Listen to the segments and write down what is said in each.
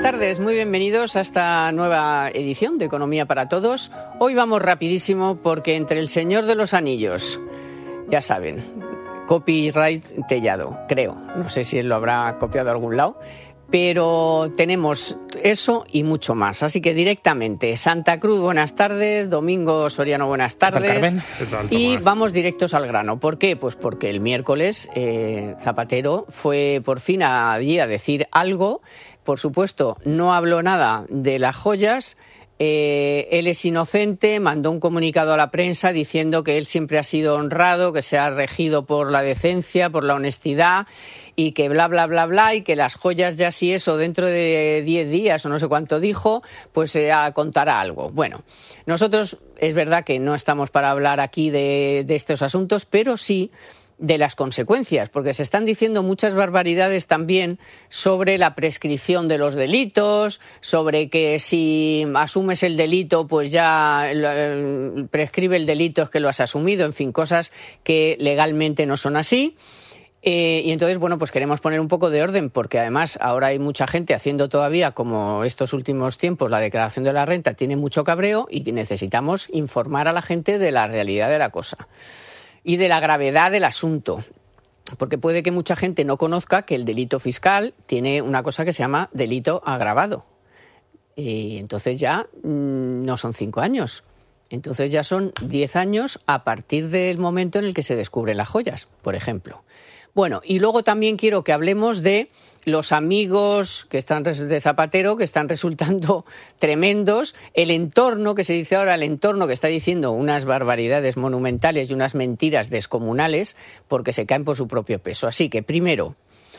tardes, muy bienvenidos a esta nueva edición de Economía para Todos. Hoy vamos rapidísimo porque entre el Señor de los Anillos, ya saben, copyright Tellado, creo, no sé si él lo habrá copiado de algún lado, pero tenemos eso y mucho más. Así que directamente, Santa Cruz, buenas tardes, Domingo Soriano, buenas tardes. Y vamos directos al grano. ¿Por qué? Pues porque el miércoles Zapatero fue por fin allí a decir algo. Por supuesto, no habló nada de las joyas. Él es inocente, mandó un comunicado a la prensa diciendo que él siempre ha sido honrado, que se ha regido por la decencia, por la honestidad y que bla, bla, bla, bla, y que las joyas ya si eso dentro de 10 días o no sé cuánto dijo, pues contará algo. Bueno, nosotros es verdad que no estamos para hablar aquí de estos asuntos, pero sí de las consecuencias, porque se están diciendo muchas barbaridades también sobre la prescripción de los delitos, sobre que si asumes el delito, pues ya prescribe el delito, es que lo has asumido, en fin, cosas que legalmente no son así. Y entonces, bueno, pues queremos poner un poco de orden, porque además ahora hay mucha gente haciendo todavía, como estos últimos tiempos, la declaración de la renta tiene mucho cabreo y necesitamos informar a la gente de la realidad de la cosa y de la gravedad del asunto, porque puede que mucha gente no conozca que el delito fiscal tiene una cosa que se llama delito agravado. Y entonces ya no son 5 años, entonces ya son 10 años a partir del momento en el que se descubren las joyas, por ejemplo. Bueno, y luego también quiero que hablemos de los amigos que están de Zapatero, que están resultando tremendos, el entorno, que se dice ahora, el entorno que está diciendo unas barbaridades monumentales y unas mentiras descomunales porque se caen por su propio peso. Así que, primero,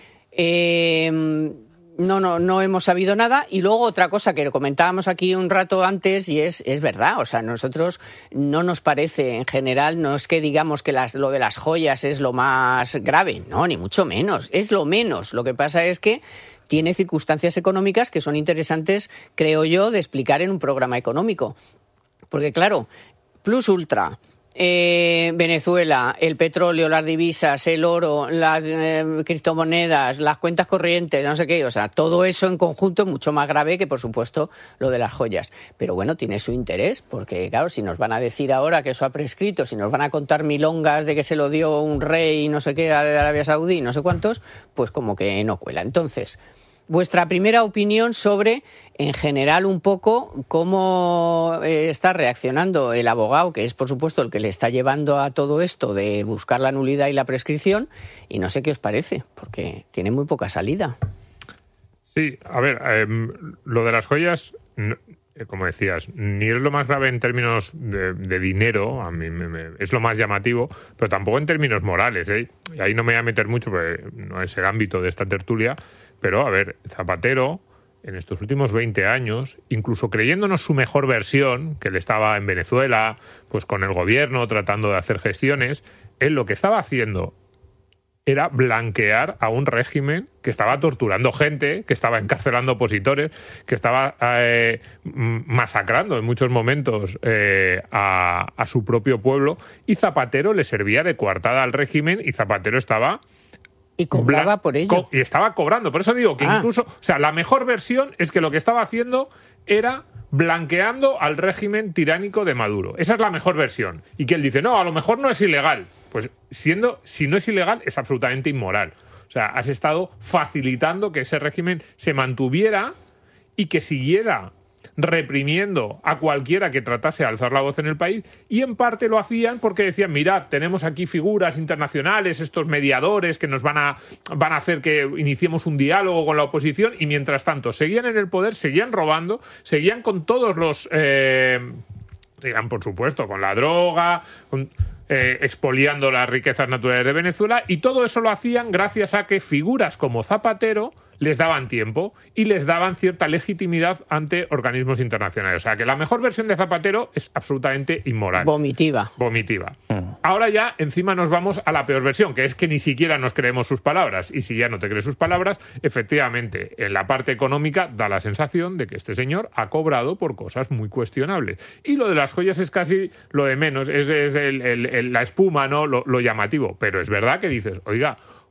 no hemos sabido nada. Y luego otra cosa que comentábamos aquí un rato antes, y es verdad, o sea, nosotros no nos parece en general, no es que digamos que lo de las joyas es lo más grave, no, ni mucho menos, es lo menos. Lo que pasa es que tiene circunstancias económicas que son interesantes, creo yo, de explicar en un programa económico. Porque claro, plus ultra, Venezuela, el petróleo, las divisas, el oro, las criptomonedas, las cuentas corrientes, no sé qué, o sea, todo eso en conjunto es mucho más grave que, por supuesto, lo de las joyas. Pero bueno, tiene su interés, porque claro, si nos van a decir ahora que eso ha prescrito, si nos van a contar milongas de que se lo dio un rey no sé qué de Arabia Saudí, no sé cuántos, pues como que no cuela. Entonces, vuestra primera opinión sobre, en general, un poco cómo está reaccionando el abogado, que es, por supuesto, el que le está llevando a todo esto de buscar la nulidad y la prescripción, y no sé qué os parece, porque tiene muy poca salida. Sí, a ver, lo de las joyas, como decías, ni es lo más grave en términos de dinero, a mí es lo más llamativo, pero tampoco en términos morales, ¿eh? Y ahí no me voy a meter mucho, porque no es el ámbito de esta tertulia. Pero, a ver, Zapatero, en estos últimos 20 años, incluso creyéndonos su mejor versión, que él estaba en Venezuela, pues con el gobierno, tratando de hacer gestiones, él lo que estaba haciendo era blanquear a un régimen que estaba torturando gente, que estaba encarcelando opositores, que estaba masacrando en muchos momentos a su propio pueblo, y Zapatero le servía de coartada al régimen, y Zapatero estaba... Y cobraba por ello. Y estaba cobrando. Por eso digo que incluso... O sea, la mejor versión es que lo que estaba haciendo era blanqueando al régimen tiránico de Maduro. Esa es la mejor versión. Y que él dice, no, a lo mejor no es ilegal. Pues si no es ilegal, es absolutamente inmoral. O sea, has estado facilitando que ese régimen se mantuviera y que siguiera reprimiendo a cualquiera que tratase de alzar la voz en el país, y en parte lo hacían porque decían, mirad, tenemos aquí figuras internacionales, estos mediadores que nos van a hacer que iniciemos un diálogo con la oposición, y mientras tanto seguían en el poder, seguían robando, seguían con todos los seguían, por supuesto, con la droga, expoliando las riquezas naturales de Venezuela, y todo eso lo hacían gracias a que figuras como Zapatero les daban tiempo y les daban cierta legitimidad ante organismos internacionales. O sea, que la mejor versión de Zapatero es absolutamente inmoral. Vomitiva. Ahora ya encima nos vamos a la peor versión, que es que ni siquiera nos creemos sus palabras. Y si ya no te crees sus palabras, efectivamente, en la parte económica da la sensación de que este señor ha cobrado por cosas muy cuestionables. Y lo de las joyas es casi lo de menos, es la espuma, ¿no? Lo llamativo. Pero es verdad que dices, oiga,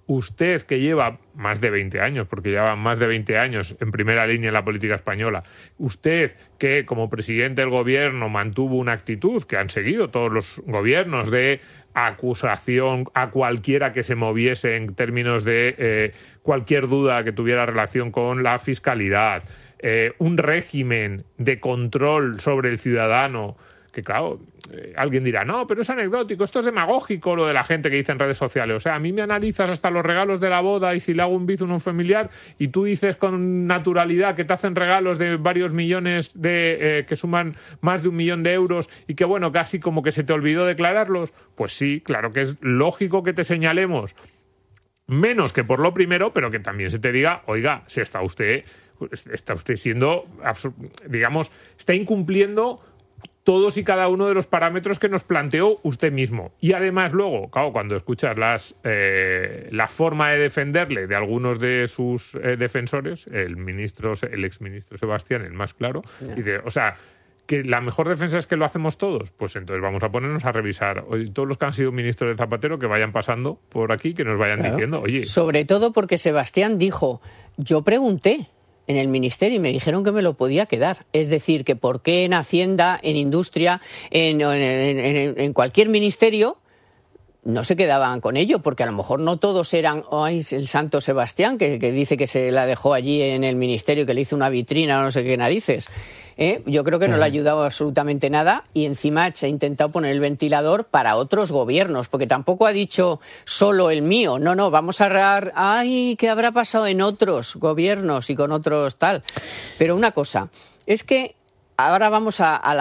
usted que lleva más de 20 años, porque lleva más de 20 años en primera línea en la política española, usted que como presidente del gobierno mantuvo una actitud que han seguido todos los gobiernos de acusación a cualquiera que se moviese en términos de cualquier duda que tuviera relación con la fiscalidad, un régimen de control sobre el ciudadano, que claro, alguien dirá, no, pero es anecdótico, esto es demagógico lo de la gente que dice en redes sociales. O sea, a mí me analizas hasta los regalos de la boda y si le hago un bizum a un familiar y tú dices con naturalidad que te hacen regalos de varios millones que suman más de 1 millón de euros y que bueno, casi como que se te olvidó declararlos. Pues sí, claro que es lógico que te señalemos menos que por lo primero, pero que también se te diga, oiga, si está usted siendo, digamos, está incumpliendo todos y cada uno de los parámetros que nos planteó usted mismo. Y además luego, claro, cuando escuchas la forma de defenderle de algunos de sus defensores, el exministro Sebastián, el más claro, dice, o sea, que la mejor defensa es que lo hacemos todos. Pues entonces vamos a ponernos a revisar. Oye, todos los que han sido ministros de Zapatero que vayan pasando por aquí, que nos vayan diciendo, oye. Sobre todo porque Sebastián dijo, yo pregunté en el ministerio y me dijeron que me lo podía quedar. Es decir, que por qué en Hacienda, en Industria, en cualquier ministerio no se quedaban con ello, porque a lo mejor no todos eran el santo Sebastián, que dice que se la dejó allí en el ministerio, que le hizo una vitrina o no sé qué narices. Yo creo que no le ha ayudado absolutamente nada y encima se ha intentado poner el ventilador para otros gobiernos, porque tampoco ha dicho solo el mío. No, vamos a hablar, ¿qué habrá pasado en otros gobiernos y con otros tal? Pero una cosa, es que ahora vamos a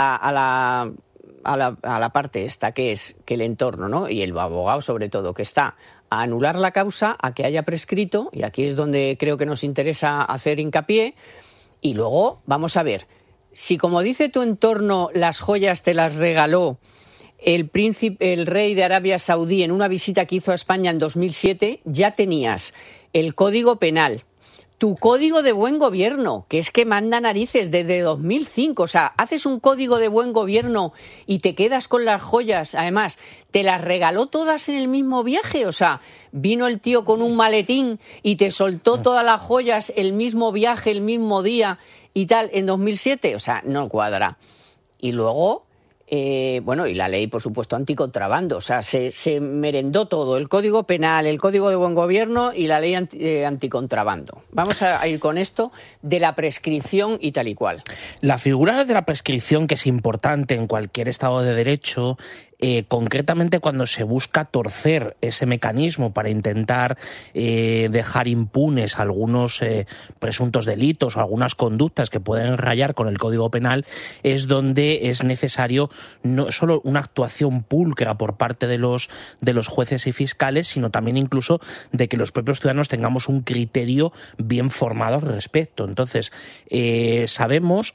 la parte esta, que es que el entorno, ¿no? Y el abogado sobre todo, que está a anular la causa, a que haya prescrito, y aquí es donde creo que nos interesa hacer hincapié, y luego vamos a ver, si como dice tu entorno, las joyas te las regaló el rey de Arabia Saudí en una visita que hizo a España en 2007, ya tenías el Código Penal, tu Código de Buen Gobierno, que es que manda narices desde 2005. O sea, haces un Código de Buen Gobierno y te quedas con las joyas. Además, te las regaló todas en el mismo viaje. O sea, vino el tío con un maletín y te soltó todas las joyas el mismo viaje, el mismo día y tal, en 2007. O sea, no cuadra. Y luego, y la ley, por supuesto, anticontrabando. O sea, se merendó todo, el Código Penal, el Código de Buen Gobierno y la ley anticontrabando. Vamos a ir con esto de la prescripción y tal y cual. La figura de la prescripción, que es importante en cualquier Estado de Derecho, concretamente cuando se busca torcer ese mecanismo para intentar dejar impunes algunos presuntos delitos o algunas conductas que pueden rayar con el Código Penal, es donde es necesario no solo una actuación pulcra por parte de los jueces y fiscales, sino también incluso de que los propios ciudadanos tengamos un criterio bien formado al respecto. Entonces, sabemos,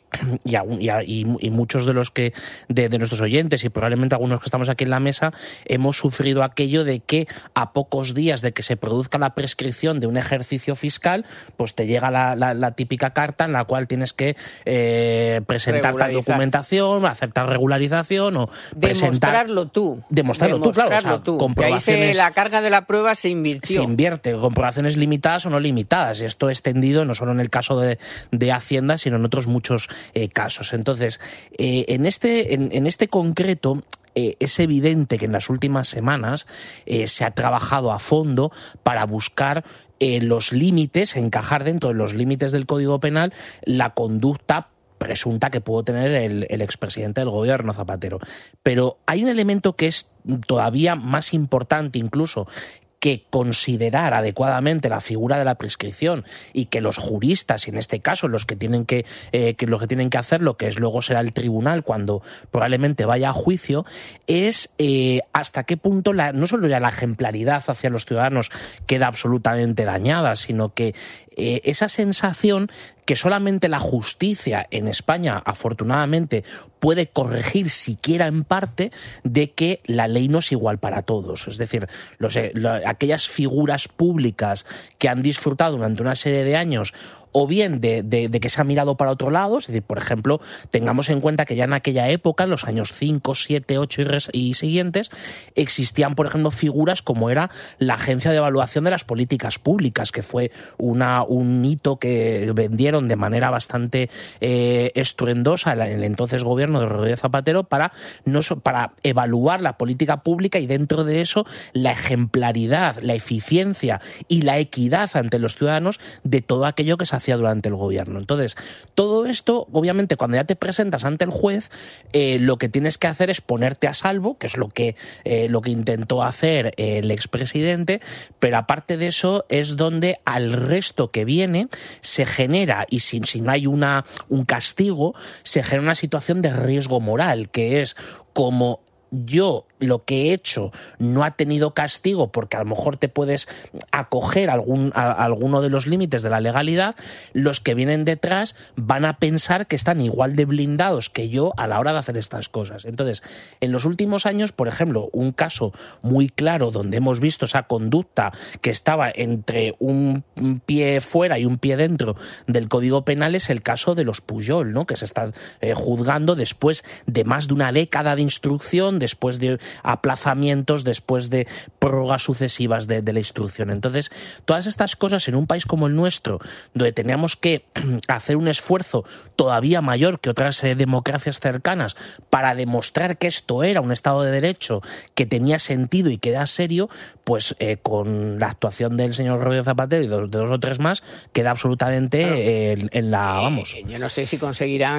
y muchos de los que de nuestros oyentes y probablemente algunos que estamos aquí en la mesa, hemos sufrido aquello de que a pocos días de que se produzca la prescripción de un ejercicio fiscal, pues te llega la típica carta en la cual tienes que presentar tal documentación, hacer tal regularización o presentar... Demostrarlo tú, claro. O sea, comprobaciones... Que ahí la carga de la prueba se invirtió. Se invierte, comprobaciones limitadas o no limitadas. Y esto extendido no solo en el caso de Hacienda, sino en otros muchos casos. Entonces, en este concreto... es evidente que en las últimas semanas se ha trabajado a fondo para buscar los límites, encajar dentro de los límites del Código Penal la conducta presunta que pudo tener el expresidente del gobierno, Zapatero. Pero hay un elemento que es todavía más importante incluso que considerar adecuadamente la figura de la prescripción y que los juristas, y en este caso los que tienen que hacer lo que es luego será el tribunal cuando probablemente vaya a juicio, es hasta qué punto no solo ya la ejemplaridad hacia los ciudadanos queda absolutamente dañada, sino que esa sensación que solamente la justicia en España, afortunadamente, puede corregir siquiera en parte de que la ley no es igual para todos. Es decir, aquellas figuras públicas que han disfrutado durante una serie de años o bien de que se ha mirado para otro lado. Es decir, por ejemplo, tengamos en cuenta que ya en aquella época, en los años 5, 7, 8 y siguientes, existían, por ejemplo, figuras como era la Agencia de Evaluación de las Políticas Públicas, que fue un hito que vendieron de manera bastante estruendosa en el entonces gobierno de Rodríguez Zapatero para evaluar la política pública y dentro de eso la ejemplaridad, la eficiencia y la equidad ante los ciudadanos de todo aquello que se hacía durante el gobierno. Entonces, todo esto, obviamente, cuando ya te presentas ante el juez, lo que tienes que hacer es ponerte a salvo, que es lo que intentó hacer el expresidente, pero aparte de eso es donde al resto que viene se genera, y si no hay un castigo, se genera una situación de riesgo moral, que es como yo lo que he hecho no ha tenido castigo porque a lo mejor te puedes acoger a alguno de los límites de la legalidad, los que vienen detrás van a pensar que están igual de blindados que yo a la hora de hacer estas cosas. Entonces, en los últimos años, por ejemplo, un caso muy claro donde hemos visto esa conducta que estaba entre un pie fuera y un pie dentro del Código Penal es el caso de los Pujol, ¿no? Que se están juzgando después de más de una década de instrucción, después de aplazamientos, después de prórrogas sucesivas de la instrucción. Entonces, todas estas cosas en un país como el nuestro, donde teníamos que hacer un esfuerzo todavía mayor que otras democracias cercanas para demostrar que esto era un Estado de Derecho, que tenía sentido y que era serio, pues con la actuación del señor Rodríguez Zapatero y de dos o tres más, queda absolutamente en la... vamos. Yo no sé si conseguirán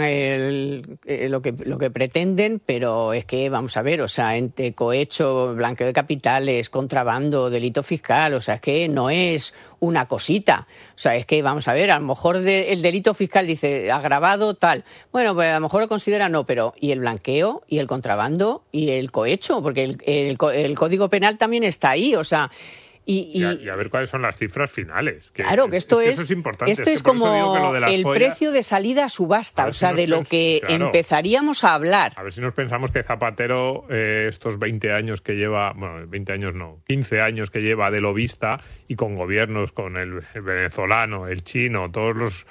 lo que pretenden, pero es que, vamos a ver, o sea, entre cohecho, blanqueo de capitales, contrabando, delito fiscal, o sea, es que no es una cosita. O sea, es que, vamos a ver, a lo mejor el delito fiscal dice agravado, tal. Bueno, pues a lo mejor lo considera no, pero ¿y el blanqueo? ¿Y el contrabando? ¿Y el cohecho? Porque el Código Penal también está ahí, o sea... Y a ver cuáles son las cifras finales. Claro, que eso es importante. Esto es como el precio de salida a subasta, o sea, de lo que empezaríamos a hablar. A ver si nos pensamos que Zapatero, estos 20 años que lleva, bueno, 20 años no, 15 años que lleva de lobista y con gobiernos, con el venezolano, el chino, todos los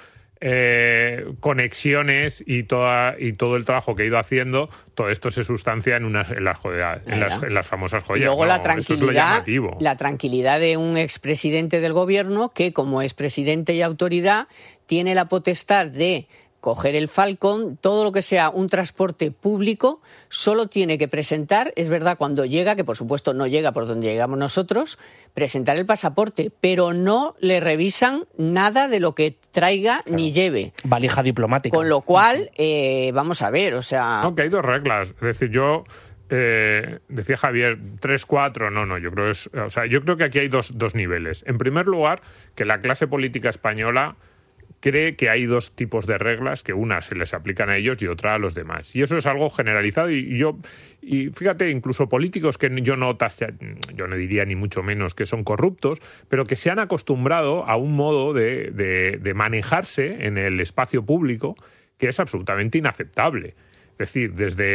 conexiones y todo el trabajo que ha ido haciendo, todo esto se sustancia en las famosas joyas. Y luego la tranquilidad de un expresidente del gobierno que, como expresidente y autoridad, tiene la potestad de coger el Falcon, todo lo que sea un transporte público, solo tiene que presentar, es verdad, cuando llega, que por supuesto no llega por donde llegamos nosotros, presentar el pasaporte, pero no le revisan nada de lo que traiga ni lleve. Valija diplomática. Con lo cual, vamos a ver, o sea... No, que hay dos reglas, es decir, yo... decía Javier, 3, 4, no, yo creo que aquí hay dos niveles. En primer lugar, que la clase política española cree que hay dos tipos de reglas, que una se les aplican a ellos y otra a los demás. Y eso es algo generalizado y fíjate, incluso políticos que yo no diría ni mucho menos que son corruptos, pero que se han acostumbrado a un modo de manejarse en el espacio público que es absolutamente inaceptable. Es decir,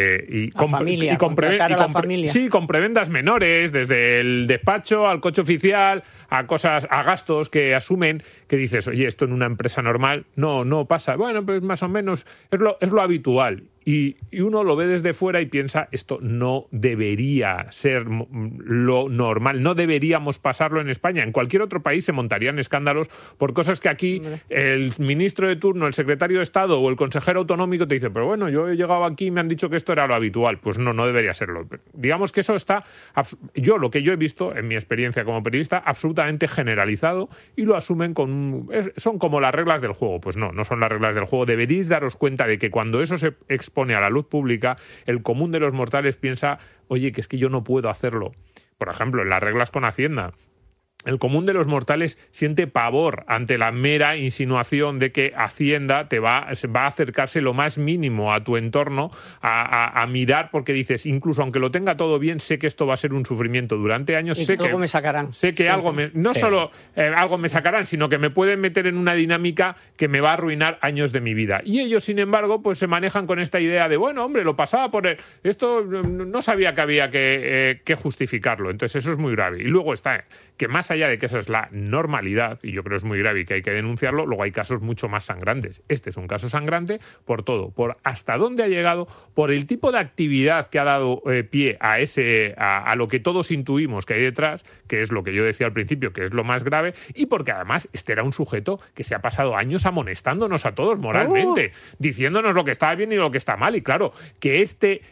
con prebendas menores, desde el despacho al coche oficial, a gastos que asumen, que dices, oye, esto en una empresa normal no pasa. Bueno, pues más o menos es lo habitual. Y uno lo ve desde fuera y piensa, esto no debería ser lo normal, no deberíamos pasarlo en España. En cualquier otro país se montarían escándalos por cosas que aquí el ministro de turno, el secretario de Estado o el consejero autonómico te dice, pero bueno, yo he llegado aquí y me han dicho que esto era lo habitual. Pues no debería serlo. Digamos que eso está, lo que yo he visto en mi experiencia como periodista, absolutamente generalizado y lo asumen son como las reglas del juego. Pues no son las reglas del juego. Deberíais daros cuenta de que cuando eso se expone a la luz pública, el común de los mortales piensa, oye, que es que yo no puedo hacerlo. Por ejemplo, en las reglas con Hacienda, el común de los mortales siente pavor ante la mera insinuación de que Hacienda va a acercarse lo más mínimo a tu entorno a mirar, porque dices, incluso aunque lo tenga todo bien, sé que esto va a ser un sufrimiento durante años. Y algo me sacarán. Sé que algo solo algo me sacarán, sino que me pueden meter en una dinámica que me va a arruinar años de mi vida. Y ellos, sin embargo, pues se manejan con esta idea de, bueno, hombre, lo pasaba por esto, no sabía que había que justificarlo. Entonces eso es muy grave. Y luego está que más más allá de que eso es la normalidad, y yo creo que es muy grave y que hay que denunciarlo, luego hay casos mucho más sangrantes. Este es un caso sangrante por todo, por hasta dónde ha llegado, por el tipo de actividad que ha dado pie a lo que todos intuimos que hay detrás, que es lo que yo decía al principio, que es lo más grave, y porque además este era un sujeto que se ha pasado años amonestándonos a todos moralmente, diciéndonos lo que está bien y lo que está mal. Y claro, que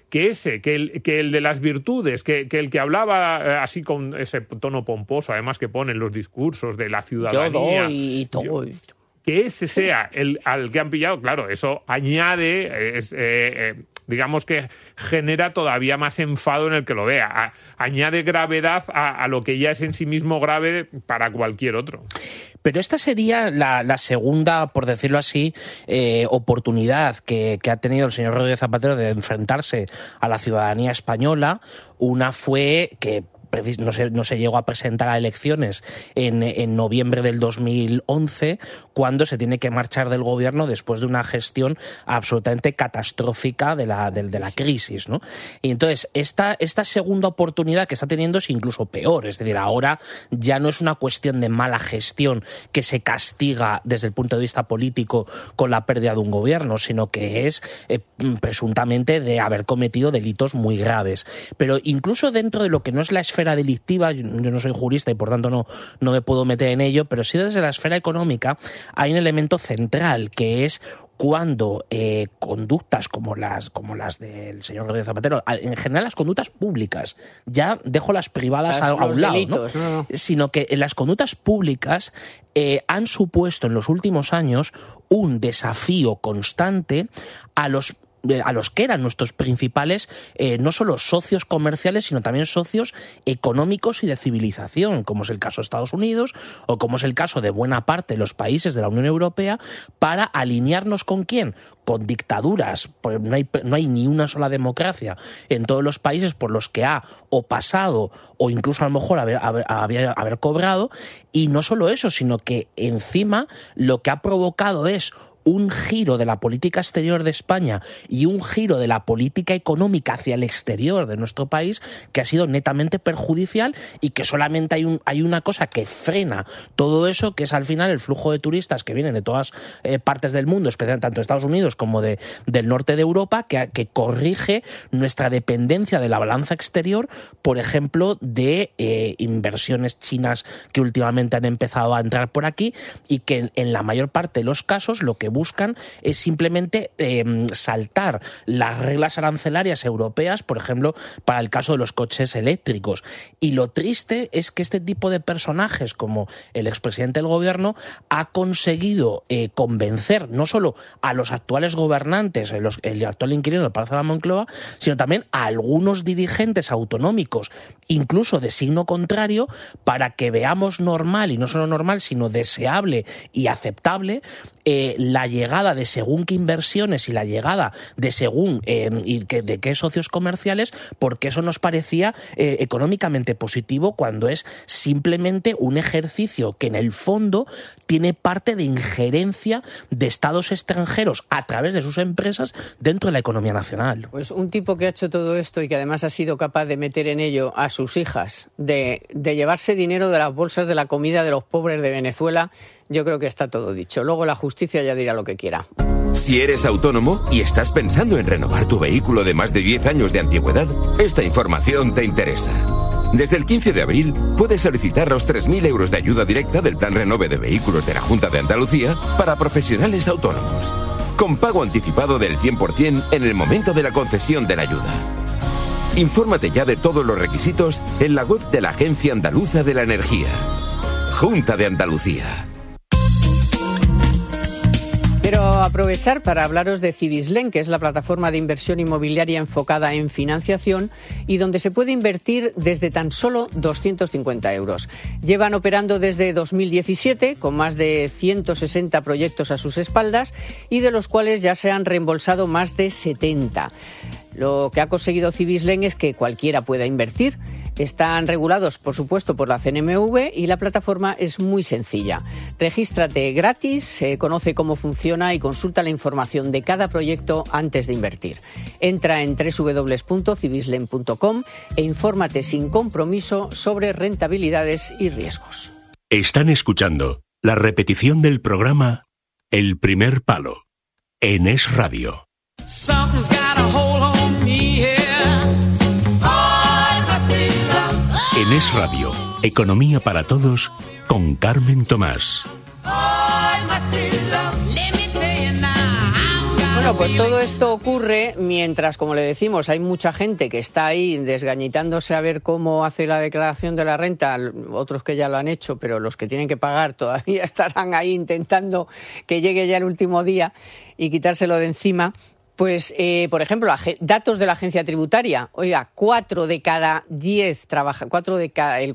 el de las virtudes, que el que hablaba así con ese tono pomposo, además que pone en los discursos de la ciudadanía, yo doy y todo. Que ese sea el al que han pillado, claro, eso añade, digamos que genera todavía más enfado en el que lo vea, añade gravedad a lo que ya es en sí mismo grave para cualquier otro. Pero esta sería la segunda, por decirlo así, oportunidad que ha tenido el señor Rodríguez Zapatero de enfrentarse a la ciudadanía española. Una fue que no se llegó a presentar a elecciones en noviembre del 2011, cuando se tiene que marchar del gobierno después de una gestión absolutamente catastrófica de la crisis, ¿no? Y entonces esta segunda oportunidad que está teniendo es incluso peor, es decir, ahora ya no es una cuestión de mala gestión que se castiga desde el punto de vista político con la pérdida de un gobierno, sino que es presuntamente de haber cometido delitos muy graves. Pero incluso dentro de lo que no es la esfera delictiva, yo no soy jurista y por tanto no me puedo meter en ello, pero sí desde la esfera económica hay un elemento central, que es cuando conductas como las del señor Rodríguez Zapatero, en general las conductas públicas, ya dejo las privadas a un lado, delitos, ¿no? Sino que en las conductas públicas han supuesto en los últimos años un desafío constante a los que eran nuestros principales, no solo socios comerciales, sino también socios económicos y de civilización, como es el caso de Estados Unidos o como es el caso de buena parte de los países de la Unión Europea, para alinearnos ¿con quién? Con dictaduras. Pues no hay ni una sola democracia en todos los países por los que ha o pasado o incluso a lo mejor haber cobrado. Y no solo eso, sino que encima lo que ha provocado es un giro de la política exterior de España y un giro de la política económica hacia el exterior de nuestro país que ha sido netamente perjudicial, y que solamente hay una cosa que frena todo eso, que es al final el flujo de turistas que vienen de todas partes del mundo, especialmente tanto de Estados Unidos como del norte de Europa, que corrige nuestra dependencia de la balanza exterior, por ejemplo, de inversiones chinas que últimamente han empezado a entrar por aquí, y que en la mayor parte de los casos lo que buscan es simplemente saltar las reglas arancelarias europeas, por ejemplo, para el caso de los coches eléctricos. Y lo triste es que este tipo de personajes, como el expresidente del gobierno, ha conseguido convencer no solo a los actuales gobernantes, el actual inquilino del Palacio de la Moncloa, sino también a algunos dirigentes autonómicos, incluso de signo contrario, para que veamos normal, y no solo normal, sino deseable y aceptable, la llegada de según qué inversiones y la llegada de según de qué socios comerciales, porque eso nos parecía económicamente positivo, cuando es simplemente un ejercicio que en el fondo tiene parte de injerencia de estados extranjeros a través de sus empresas dentro de la economía nacional. Pues un tipo que ha hecho todo esto y que además ha sido capaz de meter en ello a sus hijas, de llevarse dinero de las bolsas de la comida de los pobres de Venezuela, yo creo que está todo dicho. Luego la justicia ya dirá lo que quiera. Si eres autónomo y estás pensando en renovar tu vehículo de más de 10 años de antigüedad, esta información te interesa. Desde el 15 de abril puedes solicitar los 3.000 euros de ayuda directa del Plan Renove de Vehículos de la Junta de Andalucía para profesionales autónomos, con pago anticipado del 100% en el momento de la concesión de la ayuda. Infórmate ya de todos los requisitos en la web de la Agencia Andaluza de la Energía. Junta de Andalucía. Quiero aprovechar para hablaros de Cibislen, que es la plataforma de inversión inmobiliaria enfocada en financiación y donde se puede invertir desde tan solo 250 euros. Llevan operando desde 2017 con más de 160 proyectos a sus espaldas y de los cuales ya se han reembolsado más de 70. Lo que ha conseguido Cibislen es que cualquiera pueda invertir. Están regulados, por supuesto, por la CNMV y la plataforma es muy sencilla. Regístrate gratis, conoce cómo funciona y consulta la información de cada proyecto antes de invertir. Entra en www.civislen.com e infórmate sin compromiso sobre rentabilidades y riesgos. Están escuchando la repetición del programa El Primer Palo en Es Radio. En Es Radio, Economía para Todos, con Carmen Tomás. Bueno, pues todo esto ocurre mientras, como le decimos, hay mucha gente que está ahí desgañitándose a ver cómo hace la declaración de la renta, otros que ya lo han hecho, pero los que tienen que pagar todavía estarán ahí intentando que llegue ya el último día y quitárselo de encima. Pues, por ejemplo, datos de la agencia tributaria. Oiga, 4 de cada 10 el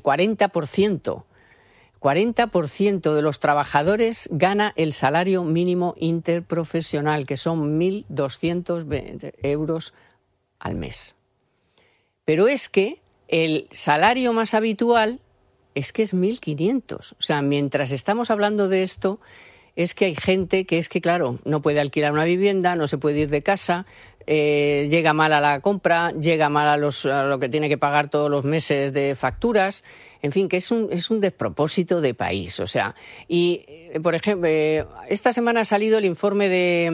40% de los trabajadores gana el salario mínimo interprofesional, que son 1.220 euros al mes. Pero es que el salario más habitual es que es 1.500. O sea, mientras estamos hablando de esto, es que hay gente que claro, no puede alquilar una vivienda, no se puede ir de casa, llega mal a la compra, llega mal a lo que tiene que pagar todos los meses de facturas. En fin, que es un despropósito de país. O sea, y por ejemplo, esta semana ha salido el informe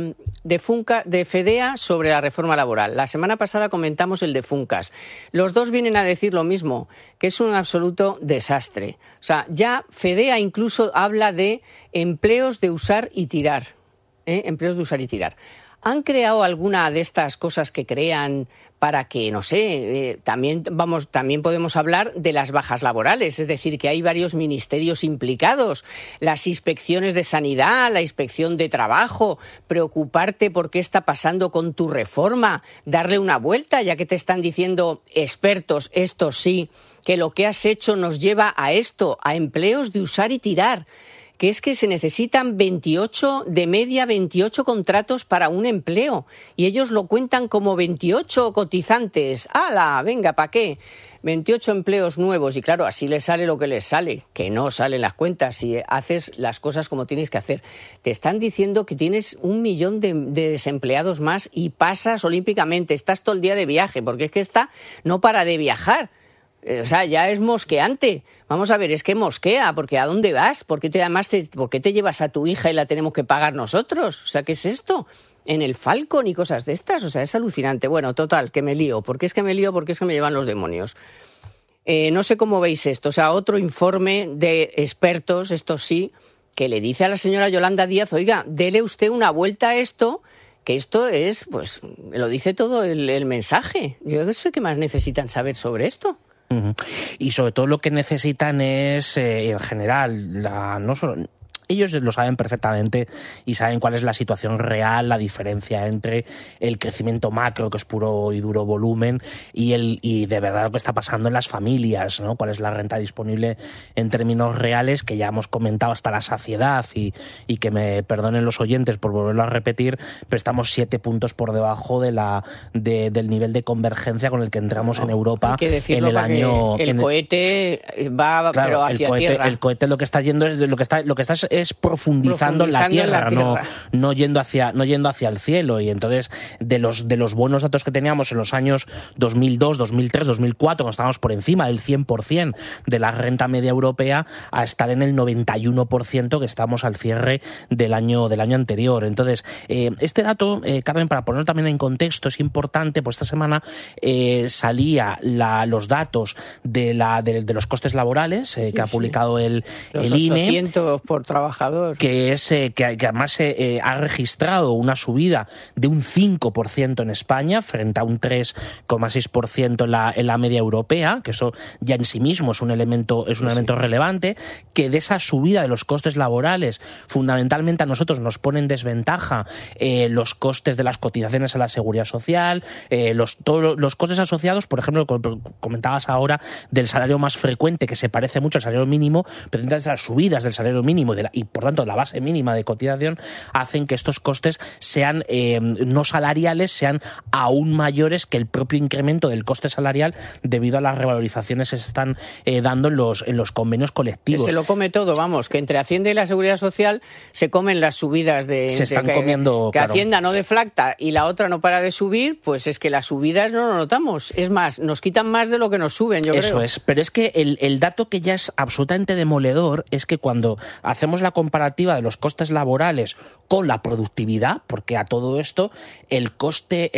de FEDEA sobre la reforma laboral. La semana pasada comentamos el de Funcas. Los dos vienen a decir lo mismo, que es un absoluto desastre. O sea, ya FEDEA incluso habla de empleos de usar y tirar. Empleos de usar y tirar. ¿Han creado alguna de estas cosas que crean para que, no sé, también podemos hablar de las bajas laborales? Es decir, que hay varios ministerios implicados, las inspecciones de sanidad, la inspección de trabajo, preocuparte por qué está pasando con tu reforma, darle una vuelta, ya que te están diciendo expertos, esto sí, que lo que has hecho nos lleva a esto, a empleos de usar y tirar. Que es que se necesitan 28 contratos para un empleo y ellos lo cuentan como 28 cotizantes. ¡Hala! Venga, ¿para qué? 28 empleos nuevos y claro, así les sale lo que les sale, que no salen las cuentas si haces las cosas como tienes que hacer. Te están diciendo que tienes 1 millón de desempleados más y pasas olímpicamente, estás todo el día de viaje, porque es que esta no para de viajar. O sea, ya es mosqueante. Vamos a ver, es que mosquea, porque ¿a dónde vas? ¿Por qué te llevas a tu hija y la tenemos que pagar nosotros? O sea, ¿qué es esto? En el Falcon y cosas de estas. O sea, es alucinante. Bueno, total, que me lío. ¿Por qué es que me lío? Porque es que me llevan los demonios. No sé cómo veis esto. O sea, otro informe de expertos, esto sí, que le dice a la señora Yolanda Díaz, oiga, dele usted una vuelta a esto, que esto es, pues, lo dice todo el mensaje. Yo no sé qué más necesitan saber sobre esto. Y sobre todo lo que necesitan es, en general, no solo... Ellos lo saben perfectamente y saben cuál es la situación real, la diferencia entre el crecimiento macro, que es puro y duro volumen, y de verdad lo que está pasando en las familias, ¿no? Cuál es la renta disponible en términos reales, que ya hemos comentado hasta la saciedad, y que me perdonen los oyentes por volverlo a repetir, pero estamos 7 puntos por debajo del nivel de convergencia con el que entramos en Europa en el año... El cohete va, claro, pero hacia tierra. El cohete lo que está yendo es profundizando en la tierra. No yendo hacia el cielo. Y entonces, de los buenos datos que teníamos en los años 2002, 2003, 2004, cuando estábamos por encima del 100% de la renta media europea, a estar en el 91% que estamos al cierre del año anterior. Entonces, este dato, Carmen, para ponerlo también en contexto, es importante, pues esta semana salía los datos de los costes laborales que ha publicado el INE. 800 por trabajador. Que además ha registrado una subida de un 5% en España frente a un 3,6% en la media europea, que eso ya en sí mismo es un elemento relevante, que de esa subida de los costes laborales fundamentalmente a nosotros nos pone en desventaja los costes de las cotizaciones a la seguridad social, todos los costes asociados, por ejemplo, comentabas ahora del salario más frecuente, que se parece mucho al salario mínimo, pero las subidas del salario mínimo y y por tanto la base mínima de cotización hacen que estos costes sean no salariales, sean aún mayores que el propio incremento del coste salarial debido a las revalorizaciones que se están dando en los convenios colectivos. Que se lo come todo, vamos, que entre Hacienda y la Seguridad Social se comen las subidas se están comiendo, que claro. Hacienda no deflacta y la otra no para de subir, pues es que las subidas no lo notamos. Es más, nos quitan más de lo que nos suben, yo creo. Eso es, pero es que el dato que ya es absolutamente demoledor es que cuando hacemos la comparativa de los costes laborales con la productividad, porque a todo esto el coste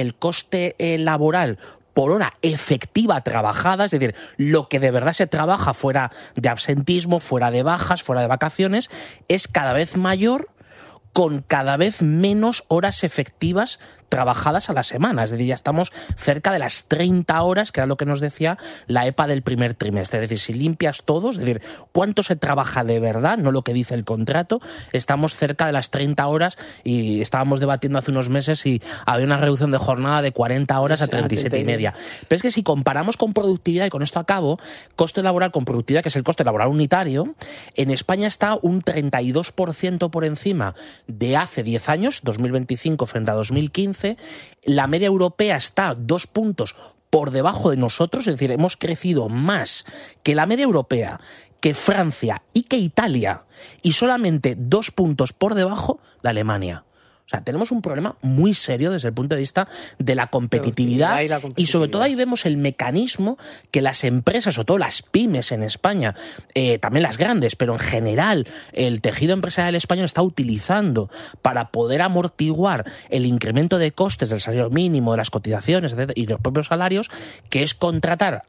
laboral por hora efectiva trabajada, es decir, lo que de verdad se trabaja fuera de absentismo, fuera de bajas, fuera de vacaciones, es cada vez mayor con cada vez menos horas efectivas trabajadas a la semana. Es decir, ya estamos cerca de las 30 horas, que era lo que nos decía la EPA del primer trimestre. Es decir, si limpias todo, es decir, cuánto se trabaja de verdad, no lo que dice el contrato, estamos cerca de las 30 horas y estábamos debatiendo hace unos meses si había una reducción de jornada de 40 horas a 37 y media. Pero es que si comparamos con productividad, y con esto acabo, coste laboral con productividad, que es el coste laboral unitario, en España está un 32% por encima de hace 10 años, 2025 frente a 2015. La media europea está 2 puntos por debajo de nosotros, es decir, hemos crecido más que la media europea, que Francia y que Italia, y solamente 2 puntos por debajo de Alemania. O sea, tenemos un problema muy serio desde el punto de vista de la competitividad y sobre todo ahí vemos el mecanismo que las empresas, sobre todo las pymes en España, también las grandes, pero en general el tejido empresarial español está utilizando para poder amortiguar el incremento de costes del salario mínimo, de las cotizaciones, etcétera, y de los propios salarios, que es contratar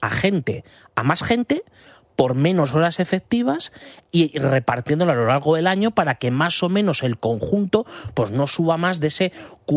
a más gente por menos horas efectivas y repartiéndolo a lo largo del año para que más o menos el conjunto pues no suba más de ese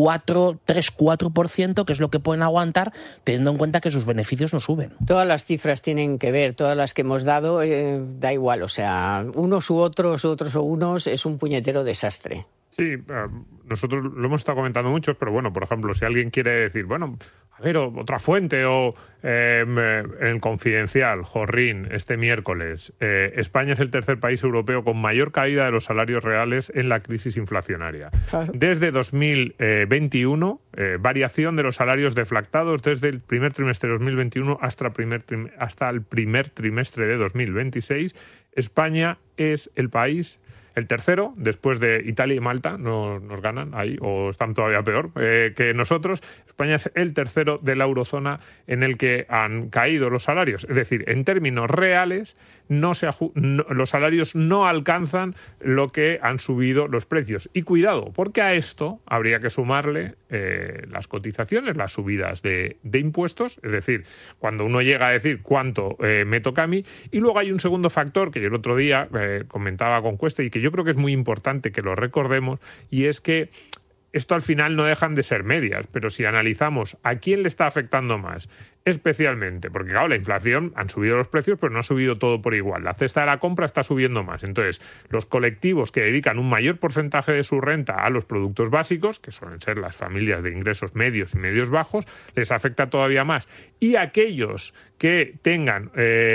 3-4%, que es lo que pueden aguantar, teniendo en cuenta que sus beneficios no suben. Todas las cifras tienen que ver, todas las que hemos dado, da igual, o sea, unos u otros u unos, es un puñetero desastre. Sí, nosotros lo hemos estado comentando muchos, pero bueno, por ejemplo, si alguien quiere decir, bueno, a ver, otra fuente o en el Confidencial, Jorrín, este miércoles, España es el tercer país europeo con mayor caída de los salarios reales en la crisis inflacionaria. Claro. Desde 2021, variación de los salarios deflactados desde el primer trimestre de 2021 hasta el primer trimestre de 2026. España es el país... El tercero, después de Italia y Malta, nos ganan ahí, o están todavía peor que nosotros. España es el tercero de la eurozona en el que han caído los salarios. Es decir, en términos reales, los salarios no alcanzan lo que han subido los precios. Y cuidado, porque a esto habría que sumarle las cotizaciones, las subidas de impuestos. Es decir, cuando uno llega a decir cuánto me toca a mí. Y luego hay un segundo factor que yo el otro día comentaba con Cuesta y que yo creo que es muy importante que lo recordemos, y es que esto al final no dejan de ser medias, pero si analizamos a quién le está afectando más, especialmente, porque claro, la inflación, han subido los precios, pero no ha subido todo por igual. La cesta de la compra está subiendo más. Entonces, los colectivos que dedican un mayor porcentaje de su renta a los productos básicos, que suelen ser las familias de ingresos medios y medios bajos, les afecta todavía más. Y aquellos que tengan,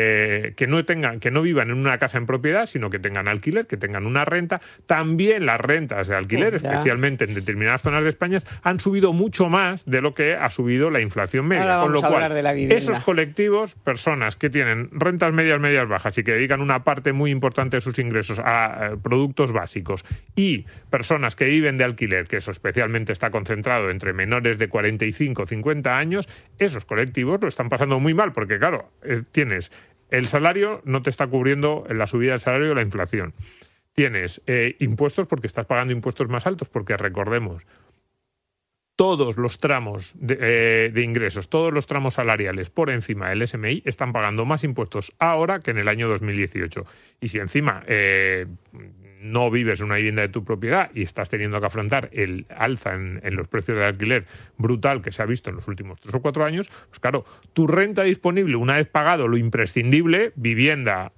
que no vivan en una casa en propiedad, sino que tengan alquiler, que tengan una renta, también las rentas de alquiler, especialmente en determinadas zonas de España, han subido mucho más de lo que ha subido la inflación media. Con lo cual, esos colectivos, personas que tienen rentas medias, medias bajas y que dedican una parte muy importante de sus ingresos a productos básicos, y personas que viven de alquiler, que eso especialmente está concentrado entre menores de 45 o 50 años, esos colectivos lo están pasando muy mal, porque claro, tienes el salario, no te está cubriendo la subida del salario la inflación. Tienes impuestos porque estás pagando impuestos más altos, porque recordemos, todos los tramos de ingresos, todos los tramos salariales por encima del SMI están pagando más impuestos ahora que en el año 2018. Y si encima no vives en una vivienda de tu propiedad y estás teniendo que afrontar el alza en los precios de alquiler brutal que se ha visto en los últimos 3 o 4 años, pues claro, tu renta disponible, una vez pagado lo imprescindible, vivienda,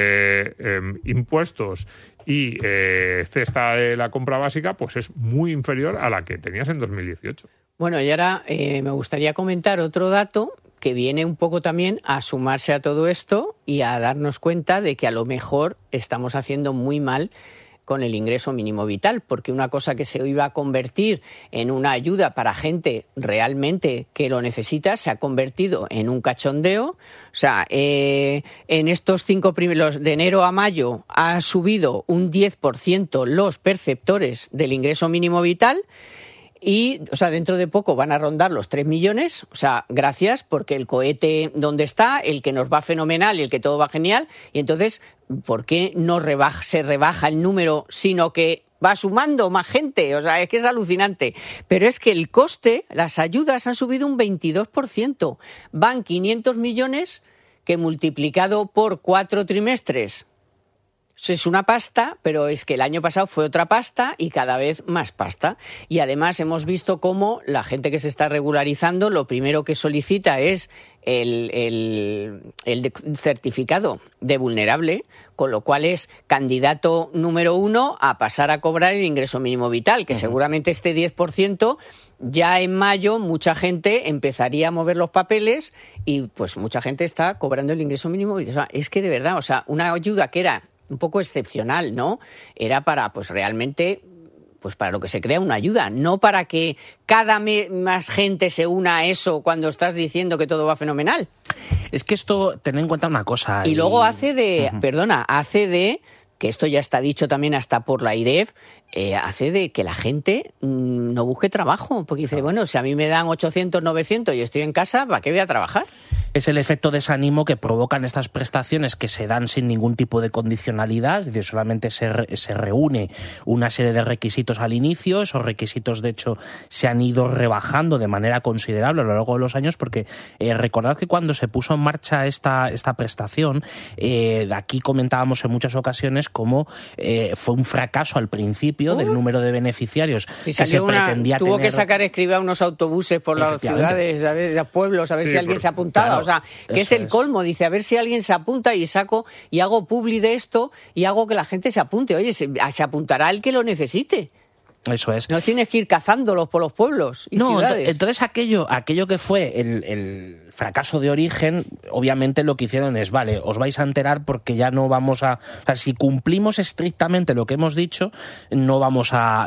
impuestos y cesta de la compra básica, pues es muy inferior a la que tenías en 2018. Bueno, y ahora me gustaría comentar otro dato que viene un poco también a sumarse a todo esto y a darnos cuenta de que a lo mejor estamos haciendo muy mal con el ingreso mínimo vital, porque una cosa que se iba a convertir en una ayuda para gente realmente que lo necesita se ha convertido en un cachondeo. O sea, en estos 5 primeros, de enero a mayo, ha subido un 10% los perceptores del ingreso mínimo vital. Y, o sea, dentro de poco van a rondar los 3 millones. O sea, gracias, porque el cohete donde está, el que nos va fenomenal y el que todo va genial. Y entonces, ¿por qué no se rebaja el número, sino que va sumando más gente? O sea, es que es alucinante. Pero es que el coste, las ayudas han subido un 22%. Van 500 millones que multiplicado por 4 trimestres. Es una pasta, pero es que el año pasado fue otra pasta y cada vez más pasta. Y además hemos visto cómo la gente que se está regularizando lo primero que solicita es el certificado de vulnerable, con lo cual es candidato número 1 a pasar a cobrar el ingreso mínimo vital, que seguramente este 10%, ya en mayo mucha gente empezaría a mover los papeles y pues mucha gente está cobrando el ingreso mínimo vital. O sea, es que de verdad, o sea, una ayuda que era un poco excepcional, ¿no? Era para, pues realmente, pues para lo que se crea una ayuda, no para que cada más gente se una a eso cuando estás diciendo que todo va fenomenal. Es que esto, ten en cuenta una cosa. Y luego hace de, que esto ya está dicho también hasta por la IREF, hace de que la gente no busque trabajo, porque dice, bueno, si a mí me dan 800, 900 y estoy en casa, ¿para qué voy a trabajar? Es el efecto desánimo que provocan estas prestaciones que se dan sin ningún tipo de condicionalidad, es decir, solamente se reúne una serie de requisitos al inicio. Esos requisitos, de hecho, se han ido rebajando de manera considerable a lo largo de los años, porque recordad que cuando se puso en marcha esta prestación, aquí comentábamos en muchas ocasiones cómo fue un fracaso al principio del número de beneficiarios que se pretendía tener. Tuvo que sacar escribir a unos autobuses por las ciudades, a ver, los pueblos, a ver si alguien se apuntaba. Claro. O sea, que es el colmo, dice, a ver si alguien se apunta y saco y hago publi de esto y hago que la gente se apunte. Oye, se apuntará el que lo necesite. Eso es. No tienes que ir cazándolos por los pueblos y ciudades. Entonces aquello que fue el fracaso de origen, obviamente lo que hicieron es, vale, os vais a enterar porque ya no vamos a... O sea, si cumplimos estrictamente lo que hemos dicho, no vamos a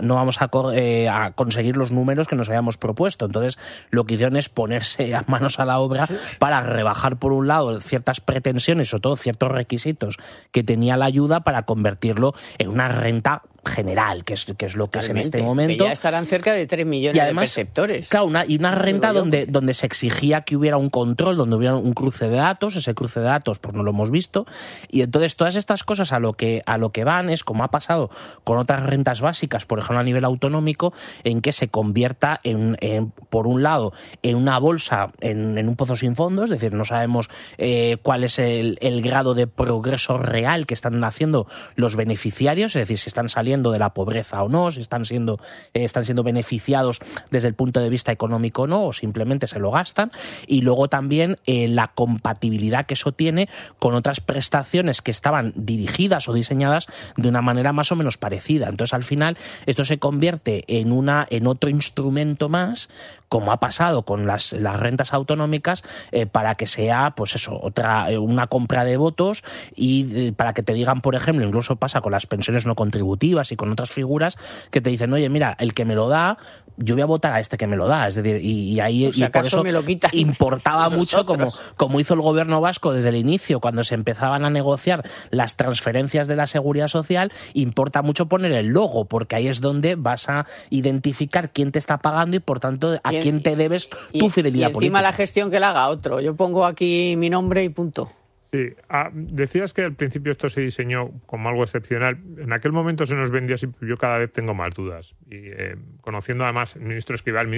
conseguir los números que nos habíamos propuesto. Entonces lo que hicieron es ponerse a manos a la obra para rebajar, por un lado, ciertas pretensiones, sobre todo ciertos requisitos que tenía la ayuda, para convertirlo en una renta general, que es lo que es en este momento. Que ya estarán cerca de 3 millones además, de perceptores. Claro, una renta donde se exigía que hubiera un control, donde hubiera un cruce de datos. Ese cruce de datos pues no lo hemos visto. Y entonces todas estas cosas a lo que van es, como ha pasado con otras rentas básicas, por ejemplo a nivel autonómico, en que se convierta por un lado en una bolsa, en un pozo sin fondo. Es decir, no sabemos cuál es el grado de progreso real que están haciendo los beneficiarios, es decir, si están saliendo de la pobreza o no, si están siendo beneficiados desde el punto de vista económico o no, o simplemente se lo gastan. Y luego también la compatibilidad que eso tiene con otras prestaciones que estaban dirigidas o diseñadas de una manera más o menos parecida. Entonces, al final, esto se convierte en otro instrumento más, como ha pasado con las rentas autonómicas, para que sea, pues eso, una compra de votos, y para que te digan, por ejemplo, incluso pasa con las pensiones no contributivas y con otras figuras, que te dicen, oye, mira, el que me lo da, yo voy a votar a este que me lo da. Es decir, y ahí si y por eso me lo quitan, importaba mucho, como hizo el gobierno vasco desde el inicio, cuando se empezaban a negociar las transferencias de la Seguridad Social, importa mucho poner el logo, porque ahí es donde vas a identificar quién te está pagando y, por tanto, a quién te debes tu fidelidad política. Y encima la gestión que la haga otro. Yo pongo aquí mi nombre y punto. Sí, decías que al principio esto se diseñó como algo excepcional. En aquel momento se nos vendió así, yo cada vez tengo más dudas. Y conociendo además al ministro Escrivá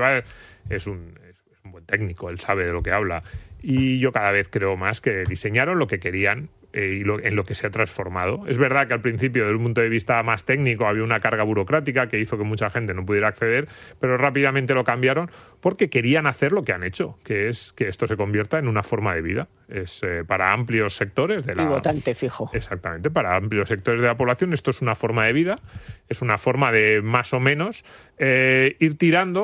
es un buen técnico, él sabe de lo que habla. Y yo cada vez creo más que diseñaron lo que querían y en lo que se ha transformado. Es verdad que al principio, desde un punto de vista más técnico, había una carga burocrática que hizo que mucha gente no pudiera acceder, pero rápidamente lo cambiaron porque querían hacer lo que han hecho, que es que esto se convierta en una forma de vida. Es para amplios sectores de la... Y votante fijo. Exactamente, para amplios sectores de la población esto es una forma de vida, es una forma de más o menos ir tirando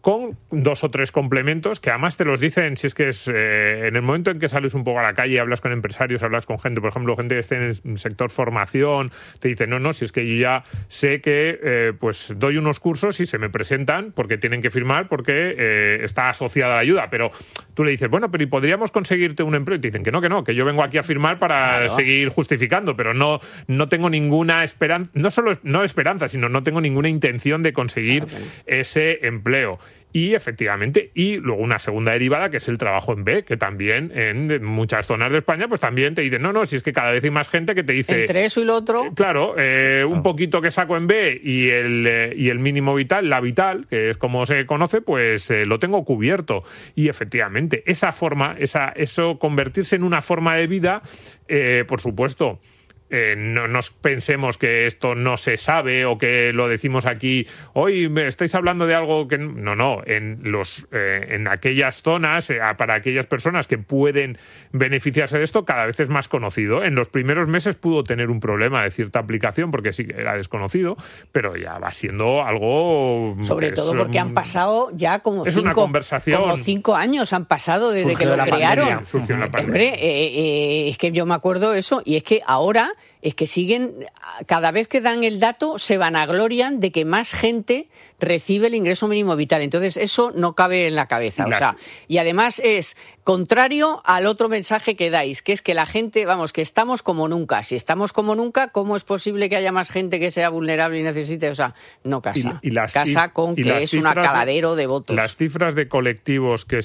con 2 o 3 complementos que además te los dicen, si es que es en el momento en que sales un poco a la calle, hablas con empresarios, hablas con gente, por ejemplo, gente que esté en el sector formación, te dicen, no, si es que yo ya sé que pues doy unos cursos y se me presentan porque tienen que firmar porque está asociada a la ayuda, pero tú le dices, bueno, pero ¿y podríamos conseguirte un empleo? Y te dicen que no, que yo vengo aquí a firmar para seguir justificando, pero no tengo ninguna esperanza, no solo no esperanza, sino no tengo ninguna intención de conseguir ese empleo. Y efectivamente, y luego una segunda derivada que es el trabajo en B, que también en muchas zonas de España pues también te dicen, no, si es que cada vez hay más gente que te dice... Entre eso y lo otro... Claro, un poquito que saco en B y el mínimo vital, la vital, que es como se conoce, pues lo tengo cubierto. Y efectivamente, esa forma, eso convertirse en una forma de vida, por supuesto... no nos pensemos que esto no se sabe o que lo decimos aquí, hoy estáis hablando de algo que... No, en aquellas zonas, para aquellas personas que pueden beneficiarse de esto, cada vez es más conocido. En los primeros meses pudo tener un problema de cierta aplicación porque sí que era desconocido, pero ya va siendo algo... Sobre todo porque han pasado ya como 5 años han pasado desde que lo crearon. Surgió la pandemia. Hombre, es que yo me acuerdo eso, y es que ahora es que siguen, cada vez que dan el dato, se vanaglorian de que más gente recibe el ingreso mínimo vital. Entonces, eso no cabe en la cabeza. Y además es contrario al otro mensaje que dais, que es que la gente, que estamos como nunca. Si estamos como nunca, ¿cómo es posible que haya más gente que sea vulnerable y necesite? No casa. Casa con que es un caladero de votos. Las cifras de colectivos que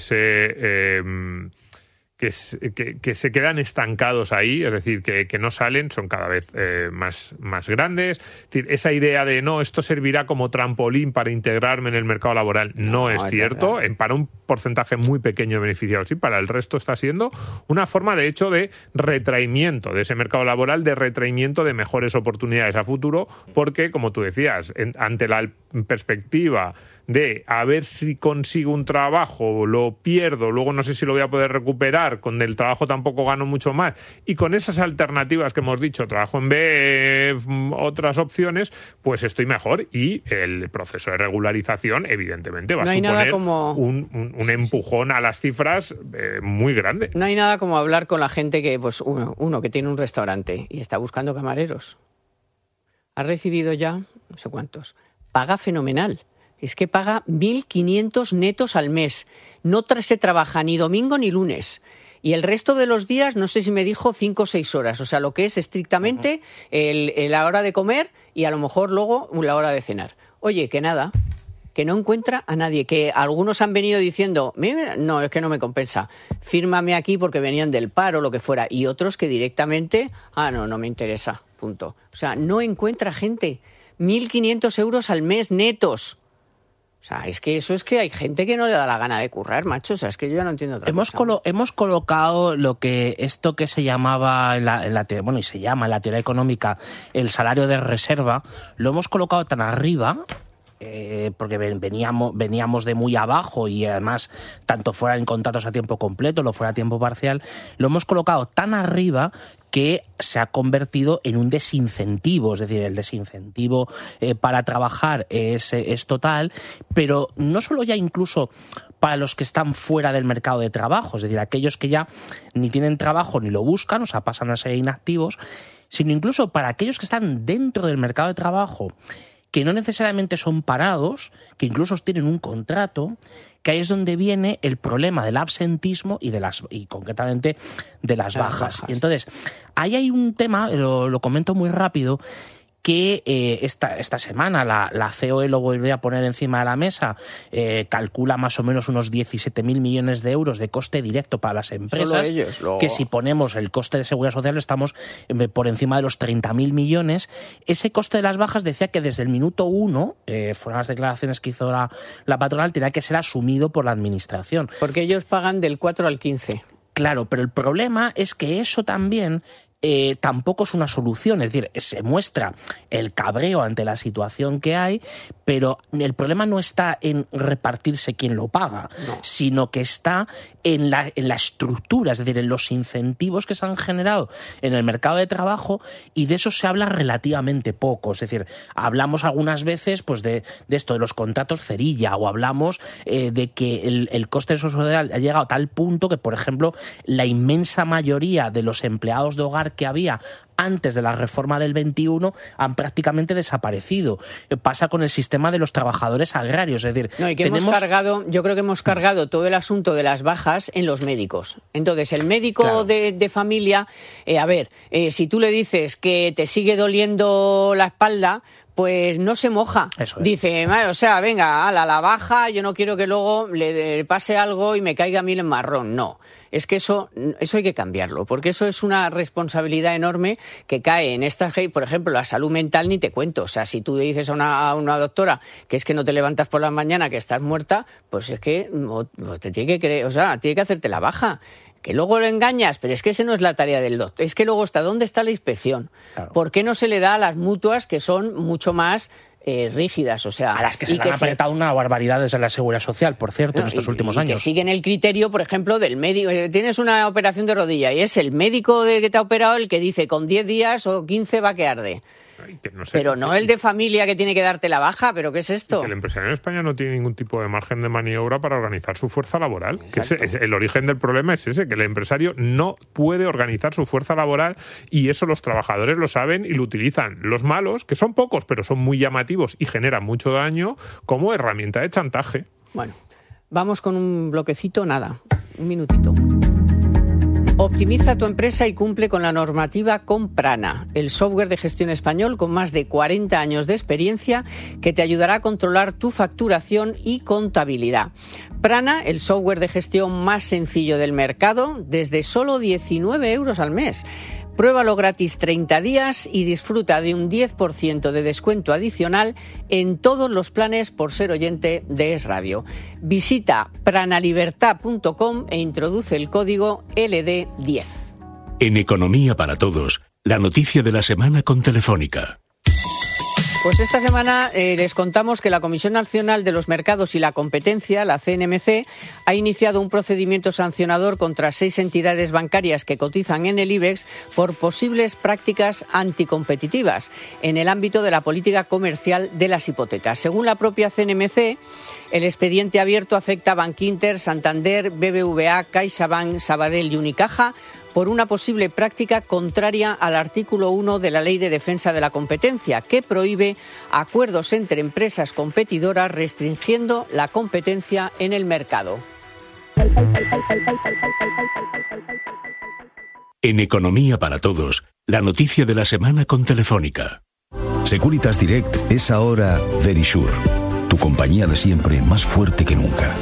se quedan estancados ahí, es decir, que no salen, son cada vez más grandes. Es decir, esa idea de esto servirá como trampolín para integrarme en el mercado laboral, no es cierto. Para un porcentaje muy pequeño de beneficiados, sí, para el resto está siendo una forma, de hecho, de retraimiento de ese mercado laboral, de retraimiento de mejores oportunidades a futuro, porque, como tú decías, ante la perspectiva de a ver si consigo un trabajo, lo pierdo, luego no sé si lo voy a poder recuperar, con el trabajo tampoco gano mucho más, y con esas alternativas que hemos dicho, trabajo en B, otras opciones, pues estoy mejor, y el proceso de regularización evidentemente va a suponer un empujón a las cifras muy grande. No hay nada como hablar con la gente que, pues uno que tiene un restaurante y está buscando camareros. Ha recibido ya no sé cuántos. Paga fenomenal. Es que paga 1.500 netos al mes. No se trabaja ni domingo ni lunes. Y el resto de los días, no sé si me dijo 5 o 6 horas. O sea, lo que es estrictamente la hora de comer y a lo mejor luego la hora de cenar. Oye, que nada, que no encuentra a nadie. Que algunos han venido diciendo, no, es que no me compensa. Fírmame aquí porque venían del paro, lo que fuera. Y otros que directamente, no me interesa, punto. O sea, no encuentra gente. 1.500 euros al mes netos. O sea, es que eso es que hay gente que no le da la gana de currar, macho. O sea, es que yo ya no entiendo otra cosa. Hemos colocado esto que se llamaba y se llama en la teoría económica el salario de reserva, lo hemos colocado tan arriba, porque veníamos de muy abajo y además tanto fuera en contratos a tiempo completo, lo fuera a tiempo parcial, lo hemos colocado tan arriba que se ha convertido en un desincentivo, es decir, el desincentivo para trabajar es total, pero no solo ya incluso para los que están fuera del mercado de trabajo, es decir, aquellos que ya ni tienen trabajo ni lo buscan, o sea, pasan a ser inactivos, sino incluso para aquellos que están dentro del mercado de trabajo, que no necesariamente son parados, que incluso tienen un contrato, que ahí es donde viene el problema del absentismo y concretamente de las bajas. Y entonces, ahí hay un tema, lo comento muy rápido, que esta semana la COE lo vuelve a poner encima de la mesa, calcula más o menos unos 17.000 millones de euros de coste directo para las empresas, que si ponemos el coste de seguridad social estamos por encima de los 30.000 millones. Ese coste de las bajas decía que desde el minuto 1, fueron las declaraciones que hizo la patronal, tenía que ser asumido por la administración. Porque ellos pagan del 4 al 15. Claro, pero el problema es que eso también tampoco es una solución. Es decir, se muestra el cabreo ante la situación que hay, pero el problema no está en repartirse quién lo paga, sino que está en la estructura, es decir, en los incentivos que se han generado en el mercado de trabajo, y de eso se habla relativamente poco. Es decir, hablamos algunas veces pues de esto, de los contratos cerilla, o hablamos de que el coste social ha llegado a tal punto que, por ejemplo, la inmensa mayoría de los empleados de hogar que había antes de la reforma del 21 han prácticamente desaparecido. Pasa con el sistema de los trabajadores agrarios, es decir, y que yo creo que hemos cargado todo el asunto de las bajas en los médicos. Entonces, el médico, claro, de familia, si tú le dices que te sigue doliendo la espalda, pues no se moja. Eso es. Dice, venga, a la baja, yo no quiero que luego le pase algo y me caiga a mí el marrón. No. Es que eso hay que cambiarlo, porque eso es una responsabilidad enorme que cae en estas, por ejemplo, la salud mental ni te cuento. O sea, si tú le dices a una doctora que es que no te levantas por la mañana, que estás muerta, pues es que te tiene que creer, tiene que hacerte la baja. Que luego lo engañas, pero es que esa no es la tarea del doctor. Es que luego ¿dónde está la inspección? Claro. ¿Por qué no se le da a las mutuas, que son mucho más rígidas? A las que se le han apretado una barbaridad desde la Seguridad Social, por cierto, en estos últimos años. Que siguen el criterio, por ejemplo, del médico. Tienes una operación de rodilla y es el médico que te ha operado el que dice con 10 días o 15 va que arde. Pero no el de familia que tiene que darte la baja. ¿Pero qué es esto? El empresario en España no tiene ningún tipo de margen de maniobra para organizar su fuerza laboral. Que el origen del problema es ese, que el empresario no puede organizar su fuerza laboral, y eso los trabajadores lo saben y lo utilizan. Los malos, que son pocos pero son muy llamativos y generan mucho daño, como herramienta de chantaje. Bueno, vamos con un bloquecito, un minutito. Optimiza tu empresa y cumple con la normativa con Prana, el software de gestión español con más de 40 años de experiencia que te ayudará a controlar tu facturación y contabilidad. Prana, el software de gestión más sencillo del mercado, desde solo 19 euros al mes. Pruébalo gratis 30 días y disfruta de un 10% de descuento adicional en todos los planes por ser oyente de Es Radio. Visita pranalibertad.com e introduce el código LD10. En Economía para Todos, la noticia de la semana con Telefónica. Pues esta semana les contamos que la Comisión Nacional de los Mercados y la Competencia, la CNMC, ha iniciado un procedimiento sancionador contra 6 entidades bancarias que cotizan en el IBEX por posibles prácticas anticompetitivas en el ámbito de la política comercial de las hipotecas. Según la propia CNMC, el expediente abierto afecta a Bankinter, Santander, BBVA, CaixaBank, Sabadell y Unicaja por una posible práctica contraria al artículo 1 de la Ley de Defensa de la Competencia, que prohíbe acuerdos entre empresas competidoras restringiendo la competencia en el mercado. En Economía para Todos, la noticia de la semana con Telefónica. Securitas Direct es ahora Verisure, tu compañía de siempre más fuerte que nunca.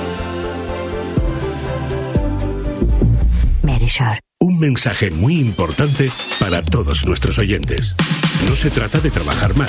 Verisure. Un mensaje muy importante para todos nuestros oyentes. No se trata de trabajar más,